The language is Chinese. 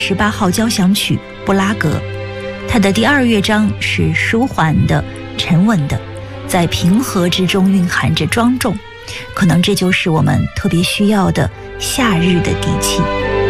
18号交响曲布拉格，它的第2乐章是舒缓的、沉稳的，在平和之中蕴含着庄重，可能这就是我们特别需要的夏日的底气。